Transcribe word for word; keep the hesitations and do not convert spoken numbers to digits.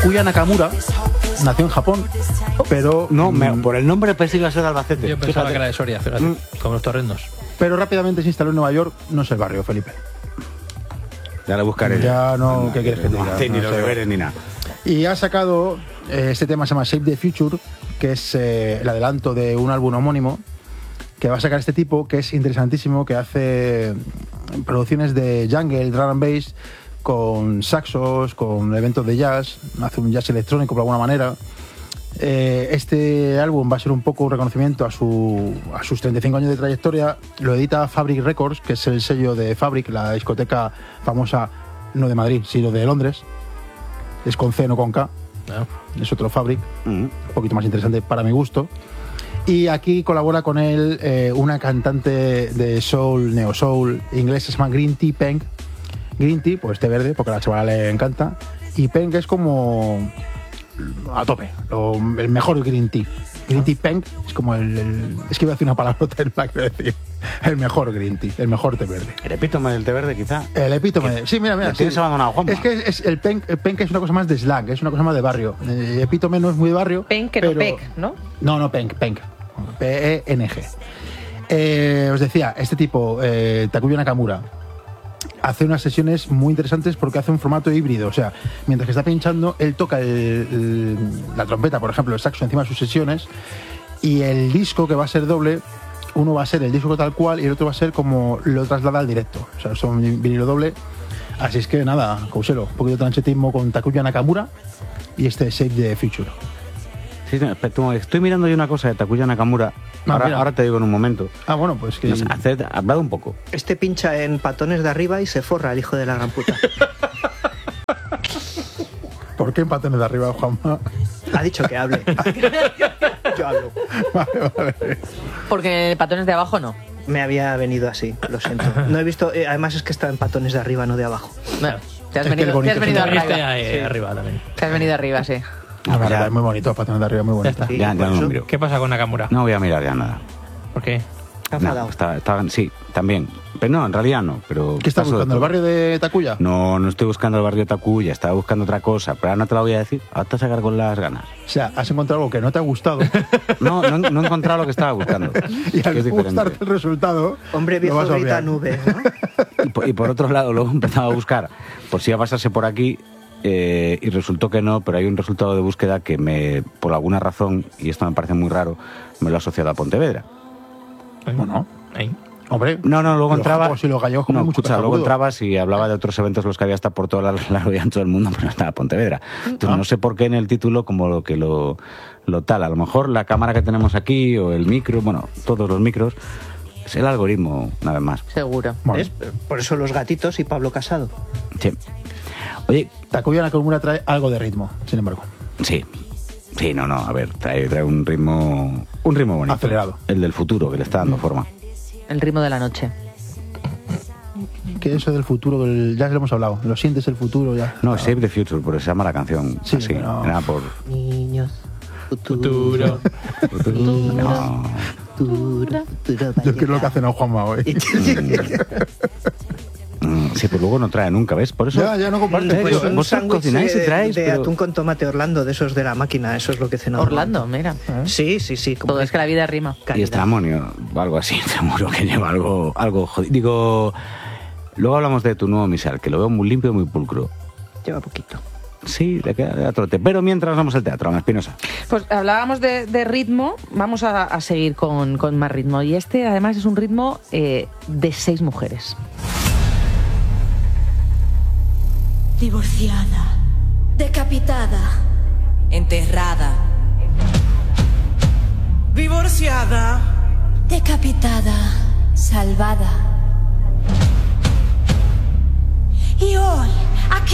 Takuya Nakamura nació en Japón, pero... No, me, por el nombre pensé que iba a ser de Albacete. Yo pensaba Fíjate. que era de Soria, fíjate, mm. como los torrendos. Pero rápidamente se instaló en Nueva York, no es el barrio, Felipe. Ya lo buscaré. Ya no, ¿qué quieres que te diga? No, sí, ni no los sé. deberes ni nada. Y ha sacado, eh, este tema se llama Shape the Future, que es eh, el adelanto de un álbum homónimo que va a sacar este tipo, que es interesantísimo, que hace producciones de jungle, drum and bass, con saxos, con eventos de jazz, hace un jazz electrónico por alguna manera. Eh, este álbum va a ser un poco un reconocimiento a, su, a sus treinta y cinco años de trayectoria. Lo edita Fabric Records, que es el sello de Fabric, la discoteca famosa, no de Madrid, sino de Londres. Es con C, no con K. No. Es otro Fabric, mm. un poquito más interesante para mi gusto. Y aquí colabora con él eh, una cantante de soul, neo soul inglesa, se llama Green Tea Peng. Green Tea, pues té verde, porque a la chavala le encanta. Y Peng es como a tope, lo, el mejor Green Tea. Green Tea Peng es como el, el... Es que iba a decir una palabrota en la que decir. El mejor Green Tea, el mejor té verde. El epítome del té verde, quizá. El epítome. Sí, mira, mira. Tienes sí. abandonado, Juanma. Es que es el Peng, el Peng es una cosa más de slang, es una cosa más de barrio. El epítome no es muy de barrio. Peng, que pero... no Peng, ¿no? No, no, Peng, Peng. P E N G. Eh, os decía, este tipo, eh, Takuya Nakamura, hace unas sesiones muy interesantes porque hace un formato híbrido. O sea, mientras que está pinchando, él toca el, el, la trompeta, por ejemplo, el saxo encima de sus sesiones, y el disco, que va a ser doble, uno va a ser el disco tal cual y el otro va a ser como lo traslada al directo. O sea, son vinilo doble. Así es que nada, Couselo, un poquito de tranchetismo con Takuya Nakamura y este Shape the Future. Sí, estoy mirando yo una cosa de Takuya Nakamura. Ah, ahora, ahora te digo en un momento. Ah, bueno, pues que... No sé, haced, hablad un poco. Este pincha en patones de arriba y se forra el hijo de la gran puta. ¿Por qué en patones de arriba, Juanma? Ha dicho que hable. Yo hablo. Vale, vale. Porque patones de abajo no. Me había venido así, lo siento. No he visto... Eh, además es que está en patones de arriba, no de abajo. Bueno, te has Es que venido, te has venido Te viste arriba. ahí, Sí. arriba también. Te has venido arriba, sí. Ah, verdad, es muy bonito, patones de arriba, muy bonito. Ya está. Ya, ya no lo miro. ¿Qué pasa con Nakamura? No voy a mirar ya nada. ¿Por qué? Está No, enfadado. está, está, sí, también. Pero no, en realidad no. Pero ¿Qué estás paso de buscando? ¿El todo. barrio de Takuya? No, no estoy buscando el barrio de Takuya, estaba buscando otra cosa, pero ahora no te la voy a decir. Ahora te vas a sacar con las ganas. O sea, has encontrado algo que no te ha gustado No, no, no he encontrado lo que estaba buscando. y que al es diferente. gustarte el resultado... Hombre lo viejo vas a grita obviar. nube, ¿no? Y por, y por otro lado, luego he empezado a buscar por si iba a pasarse por aquí eh, y resultó que no, pero hay un resultado de búsqueda que me, por alguna razón, y esto me parece muy raro, me lo ha asociado a Pontevedra. Bueno, Ahí. hombre... No, no, luego los entraba... japos y los gallegos comen No, mucho escucha, luego cazabudo. entrabas y hablaba de otros eventos los que había hasta por todo el largo y ancho del mundo, pero no estaba Pontevedra. Entonces Ah. no sé por qué en el título como lo que lo, lo tal. A lo mejor la cámara que tenemos aquí o el micro, bueno, todos los micros, es el algoritmo, nada más. Seguro. Bueno, ¿Ves? Por eso los gatitos y Pablo Casado. Sí. Oye, Takuya Nakamura trae algo de ritmo, sin embargo. sí. Sí, no, no, a ver, trae, trae un ritmo un ritmo bonito. Acelerado. El del futuro, que le está dando forma. El ritmo de la noche. Que eso del futuro, del, ya se lo hemos hablado. Lo sientes el futuro ya. No, Save the Future, por eso se llama la canción. Sí, así, pero- era por... Niños. Futuro. No. Futuro, futuro va a Yo es que es lo que llegar. hace no Juanma hoy. Mm, sí, pues luego no trae nunca, ¿ves? Por eso... Ya, ya no comparte. Pues Vosotros un sándwich cocináis y de- traéis, de pero- atún con tomate Orlando, de esos de la máquina, eso es lo que cenó. Orlando, mira. Sí, sí, sí. Como Todo es que la vida rima. Y calidad. estramonio, o algo así, seguro que lleva algo, algo jodido. Digo, luego hablamos de tu nuevo misal, que lo veo muy limpio y muy pulcro. Lleva poquito. Sí, le queda de trote. Pero mientras vamos al teatro, Ana Espinosa. Pues hablábamos de, de ritmo, vamos a, a seguir con, con más ritmo. Y este además es un ritmo eh, de seis mujeres. Divorciada, decapitada, Enterrada. divorciada, decapitada, salvada. Y hoy